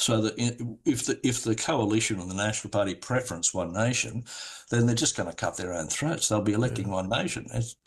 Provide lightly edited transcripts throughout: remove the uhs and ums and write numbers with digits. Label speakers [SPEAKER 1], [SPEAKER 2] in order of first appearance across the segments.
[SPEAKER 1] So that if the coalition and the National Party preference One Nation, then they're just going to cut their own throats. They'll be electing One Nation.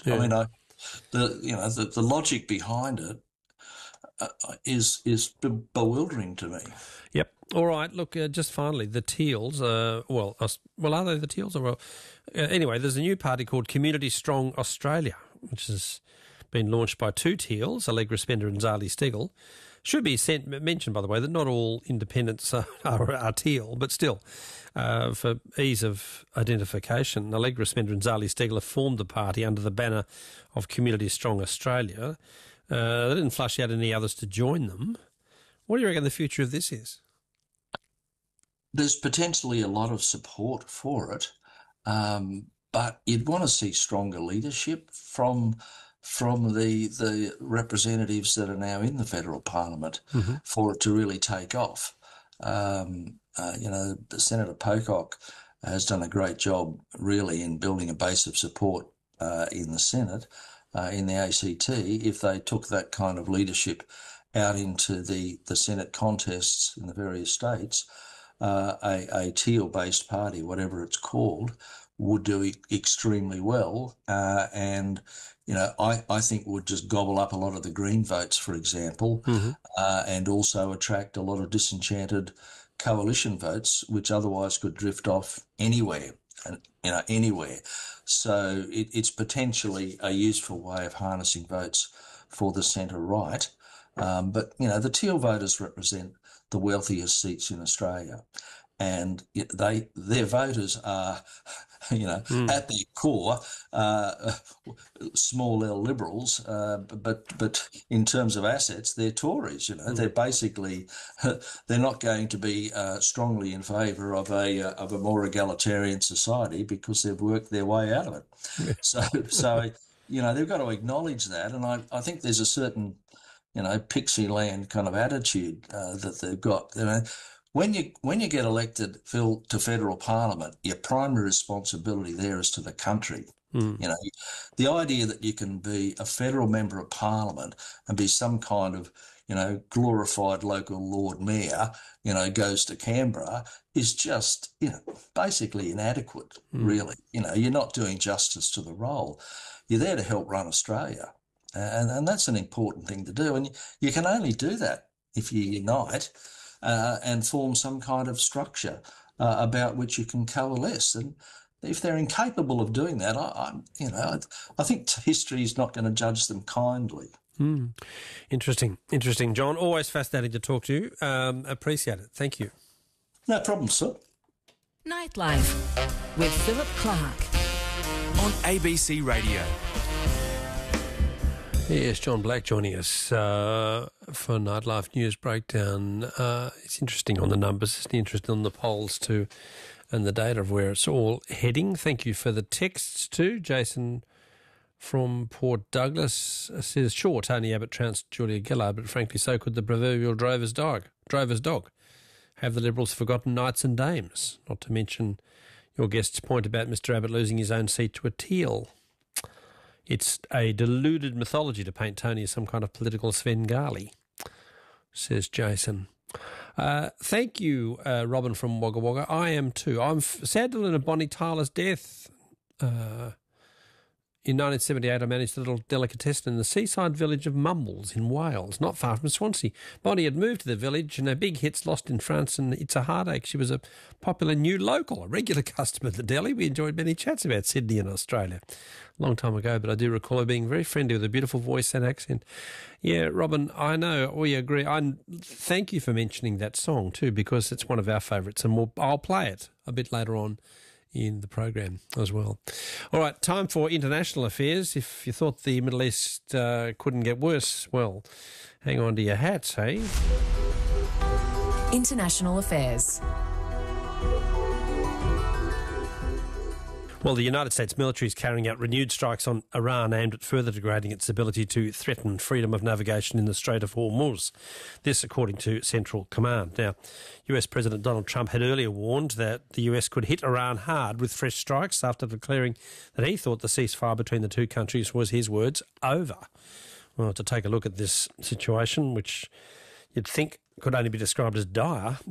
[SPEAKER 1] The logic behind it is bewildering to me.
[SPEAKER 2] Yep. All right. Look, just finally, the Teals. Are they the Teals? Anyway, there's a new party called Community Strong Australia, which has been launched by two Teals, Allegra Spender and Zali Steggall. Should be mentioned, by the way, that not all independents are Teal, but still, for ease of identification, Allegra Spender and Zali Steggall have formed the party under the banner of Community Strong Australia. They didn't flush out any others to join them. What do you reckon the future of this is?
[SPEAKER 1] There's potentially a lot of support for it, but you'd want to see stronger leadership from the representatives that are now in the federal parliament for it to really take off. Senator Pocock has done a great job really in building a base of support in the Senate, in the ACT. If they took that kind of leadership out into the Senate contests in the various states, a Teal-based party, whatever it's called, would do extremely well, and I think would just gobble up a lot of the Green votes, for example, and also attract a lot of disenchanted coalition votes, which otherwise could drift off anywhere. So it's potentially a useful way of harnessing votes for the centre-right. But the Teal voters represent the wealthiest seats in Australia, and their voters are, at their core, small L Liberals, but in terms of assets, they're Tories. They're basically they're not going to be strongly in favour of a more egalitarian society because they've worked their way out of it. Yeah. So they've got to acknowledge that, and I think there's a certain pixie land kind of attitude that they've got. When you get elected, Phil, to federal parliament, your primary responsibility there is to the country. The idea that you can be a federal member of parliament and be some kind of glorified local Lord Mayor, goes to Canberra is just basically inadequate. Really, you're not doing justice to the role. You're there to help run Australia. And that's an important thing to do. And you can only do that if you unite and form some kind of structure about which you can coalesce. And if they're incapable of doing that, I think history is not going to judge them kindly.
[SPEAKER 2] Interesting, John. Always fascinating to talk to you. Appreciate it. Thank you.
[SPEAKER 1] No problem, sir.
[SPEAKER 3] Nightlife with Philip Clark
[SPEAKER 4] on ABC Radio.
[SPEAKER 2] Yes, John Black joining us for Nightlife News Breakdown. It's interesting on the numbers, it's interesting on the polls too, and the data of where it's all heading. Thank you for the texts too. Jason from Port Douglas says, sure, Tony Abbott trounced Julia Gillard, but frankly so could the proverbial drover's dog. Have the Liberals forgotten knights and dames? Not to mention your guest's point about Mr Abbott losing his own seat to a Teal. It's a deluded mythology to paint Tony as some kind of political Svengali, says Jason. Thank you, Robin from Wagga Wagga. I am too. I'm sad to learn of Bonnie Tyler's death. In 1978, I managed a little delicatessen in the seaside village of Mumbles in Wales, not far from Swansea. Bonnie had moved to the village and her big hits Lost in France and It's a Heartache. She was a popular new local, a regular customer at the deli. We enjoyed many chats about Sydney and Australia. A long time ago, but I do recall her being very friendly with a beautiful voice and accent. Yeah, Robin, I know, we agree. Thank you for mentioning that song too, because it's one of our favourites, and I'll play it a bit later on in the program as well. All right, time for international affairs. If you thought the Middle East couldn't get worse, well, hang on to your hats, hey?
[SPEAKER 3] International affairs.
[SPEAKER 2] Well, the United States military is carrying out renewed strikes on Iran aimed at further degrading its ability to threaten freedom of navigation in the Strait of Hormuz. This, according to Central Command. Now, US President Donald Trump had earlier warned that the US could hit Iran hard with fresh strikes after declaring that he thought the ceasefire between the two countries was, his words, over. Well, to take a look at this situation, which you'd think could only be described as dire,